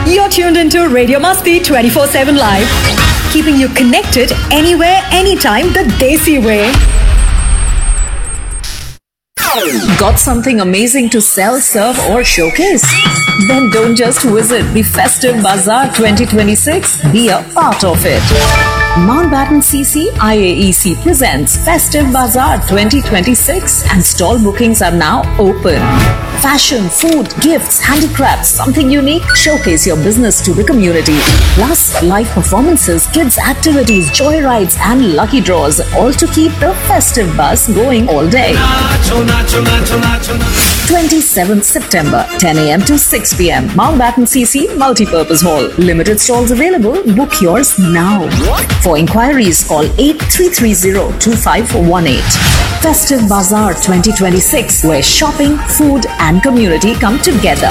You're tuned into Radio Masti 24/7 Live, keeping you connected anywhere, anytime the Desi way. Got something amazing to sell, serve or showcase? Then don't just visit the Festive Bazaar 2026, be a part of it. Mountbatten CC IAEC presents Festive Bazaar 2026 and stall bookings are now open. Fashion, food, gifts, handicrafts, something unique, showcase your business to the community. Plus live performances, kids activities, joyrides and lucky draws, all to keep the festive buzz going all day. 27th September, 10 a.m. to 6 p.m. Mountbatten CC Multipurpose Hall. Limited stalls available. Book yours now. For inquiries, call 8330-2518. Festive Bazaar 2026, where shopping, food and community come together.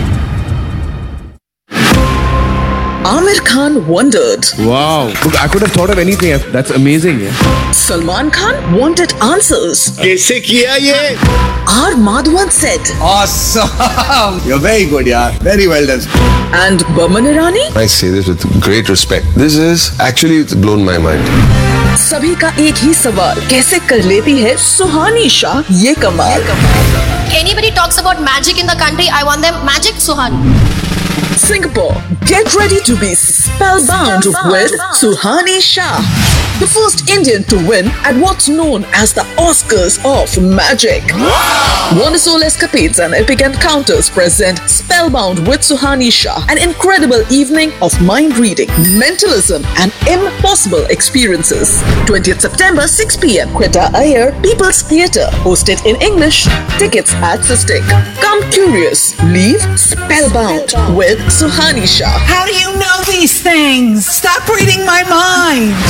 Amir Khan wondered. Wow, I could have thought of anything. That's amazing. Yeah. Salman Khan wanted answers. कैसे किया ये? R. Madhavan said. Awesome! You're very good, yaar. Very well done. And Boman Irani? I say this with great respect. This is actually blown my mind. सभी का एक ही सवाल, कैसे कर लेती है सुहानी शाह ये कमाल? Anybody talks about magic in the country, I want them magic Suhani. Singapore, get ready to be spellbound with Suhani Shah, the first Indian to win at what's known as the Oscars of Magic. Wonderful escapades and epic encounters present Spellbound with Suhani Shah, an incredible evening of mind reading, mentalism and impossible experiences. 20th September, 6 p.m. Quetta Iyer, People's Theatre, hosted in English. Tickets at Sistik. Come curious, leave spellbound with Suhani Shah. How do you know these things? Stop reading my mind.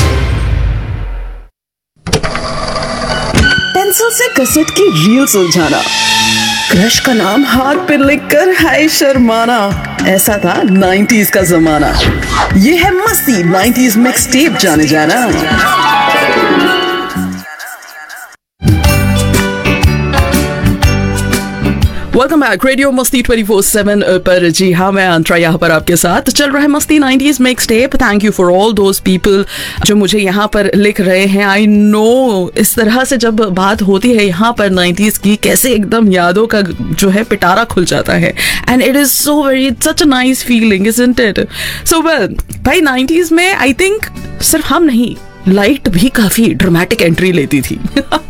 Pencil से cassette की reel सुलझाना, crush का नाम हाथ पे लिखकर हाय शर्माना, ऐसा था 90s का जमाना। ये है मस्ती 90s मिक्स टेप जाने जाना। वेलकम बैक, रेडियो मस्ती 24/7 पर। जी हाँ, मैं अंतरा यहाँ पर आपके साथ। चल रहा है मस्ती 90s mix tape. Thank you for all those people जो मुझे यहाँ पर लिख रहे हैं। आई नो इस तरह से जब बात होती है यहाँ पर 90s की, कैसे एकदम यादों का जो है पिटारा खुल जाता है। And it is so very such a nice feeling, isn't it? So well भाई, 90s में आई थिंक सिर्फ हम नहीं, लाइट भी काफी ड्रामेटिक एंट्री लेती थी।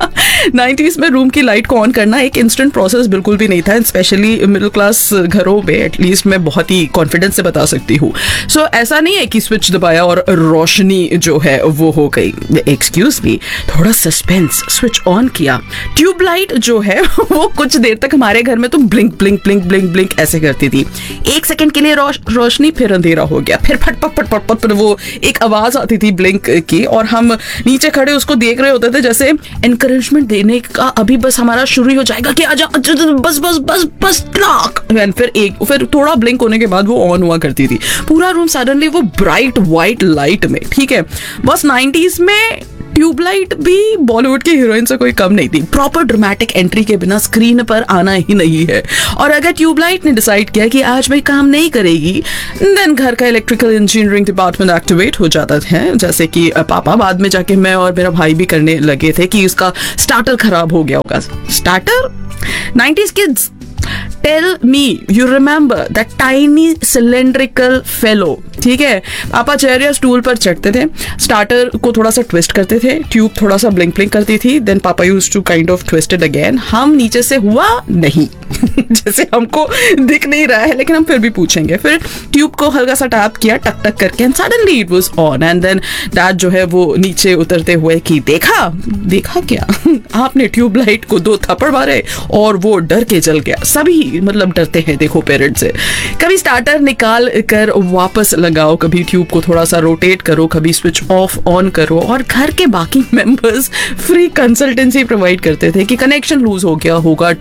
90s में रूम की लाइट को ऑन करना एक इंस्टेंट प्रोसेस बिल्कुल भी नहीं था, स्पेशली मिडिल क्लास घरों में। एटलीस्ट मैं बहुत ही कॉन्फिडेंस से बता सकती हूँ। सो ऐसा नहीं है कि स्विच दबाया और रोशनी जो है वो हो गई। एक्सक्यूज मी, थोड़ा सस्पेंस। स्विच ऑन किया, ट्यूबलाइट जो है वो कुछ देर तक हमारे घर में तो blink blink blink blink blink ऐसे करती थी। एक सेकंड के लिए रोशनी, फिर अंधेरा हो गया, फिर फट पट पट पट पट वो एक आवाज आती थी ब्लिंक की, और हम नीचे खड़े उसको देख रहे होते थे जैसे एनकरेजमेंट देने का अभी बस हमारा शुरू हो जाएगा कि आजा बस बस बस बस क्लॉक। फिर थोड़ा ब्लिंक होने के बाद वो ऑन हुआ करती थी। पूरा रूम सडनली वो ब्राइट व्हाइट लाइट में। ठीक है, बस 90s में ट्यूबलाइट भी बॉलीवुड की हीरोइन से कोई कम नहीं थी। प्रॉपर ड्रामेटिक एंट्री के बिना स्क्रीन पर आना ही नहीं है। और अगर ट्यूबलाइट ने डिसाइड किया कि आज भाई काम नहीं करेगी, देन घर का इलेक्ट्रिकल इंजीनियरिंग डिपार्टमेंट एक्टिवेट हो जाता है। जैसे कि पापा, बाद में जाके मैं और मेरा भाई भी करने लगे थे कि उसका स्टार्टर खराब हो गया होगा। Starter 90s kids, tell me you remember that tiny cylindrical fellow। ठीक है, पापा चेयर या स्टूल पर चढ़ते थे, स्टार्टर को थोड़ा सा ट्विस्ट करते थे, ट्यूब थोड़ा सा ब्लिंक ब्लिंक करती थी, देन पापा used to kind of twist it again. हम नीचे से हुआ नहीं जैसे हमको दिख नहीं रहा है, लेकिन हम फिर भी पूछेंगे। फिर ट्यूब को हल्का सा टैप किया टक टक करके, and suddenly it was on. And then dad जो है वो नीचे उतरते हुए कि देखा क्या आपने ट्यूबलाइट को 2 थप्पड़ मारे और वो डर के जल गया। सभी मतलब डरते हैं, देखो, पेरेंट्स से। कभी स्टार्टर निकाल कर वापस लगाओ, कभी ट्यूब को थोड़ा सा रोटेट करो, कभी स्विच ऑफ ऑन करो। और घर के बाकी मेंबर्स फ्री कंसल्टेंसी प्रोवाइड करते थे कि कनेक्शन लूज हो गया होगा,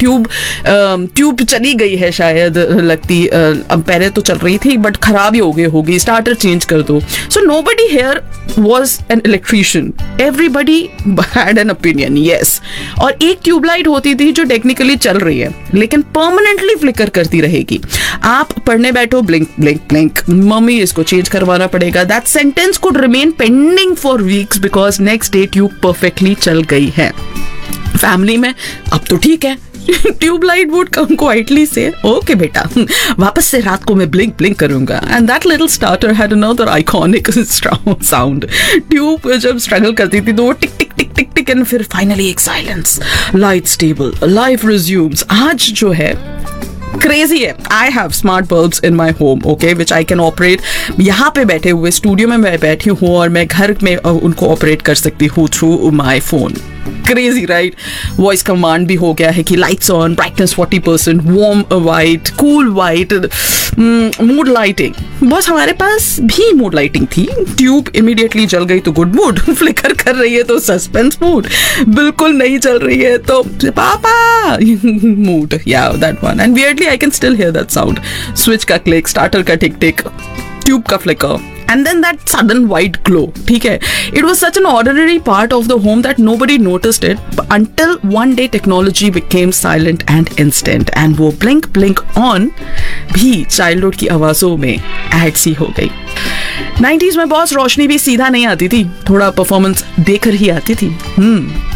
ट्यूब चली गई है शायद, लगती अब पहले तो चल रही थी बट खराब ही हो गई होगी, स्टार्टर चेंज कर दो। So nobody here was an electrician, everybody had an opinion, yes. और एक ट्यूबलाइट होती थी जो टेक्निकली चल रही है, लेकिन परमानेंट कंस्टेंटली फ्लिकर करती रहेगी. आप पढ़ने बैठो, ब्लिंक ब्लिंक ब्लिंक, मम्मी इसको चेंज करवाना पड़ेगा. That sentence could remain pending for weeks because next day tube perfectly चल गई है. फैमिली में अब तो ठीक है, ट्यूबलाइट वुड कम क्वाइटली से, ओके बेटा वापस से रात को मैं ब्लिंक ब्लिंक करूंगा. And that little starter had another iconic sound. Tube जब स्ट्रगल करती थी तो वो टिक टिक टिक टिक टिक एंड फिर फाइनली एक silence. Light stable, life resumes. आज जो है क्रेजी है. I have smart bulbs in my home, okay, which I can operate. यहाँ पे बैठे हुए स्टूडियो में मैं बैठी हूँ और मैं घर में उनको ऑपरेट कर सकती हूँ through my phone. Crazy right. Voice command भी हो गया है कि lights on, brightness 40%, warm white, cool white, mood lighting. बस हमारे पास भी मूड लाइटिंग थी. ट्यूब इमीडिएटली जल गई तो गुड मूड, फ्लिकर कर रही है तो सस्पेंस मूड, बिल्कुल नहीं चल रही है तो पापा मूड. या that one. And weirdly I can still here that sound. Switch का क्लिक, स्टार्टर का टिक टिक, ट्यूब का flicker. And then that sudden white glow, ठीक है. It was such an ordinary part of the home that nobody noticed it until one day technology became silent and instant. And वो blink blink on भी childhood की आवाज़ों में add सी हो गई. 90s में बॉस रोशनी भी सीधा नहीं आती थी, थोड़ा परफॉर्मेंस देकर ही आती थी.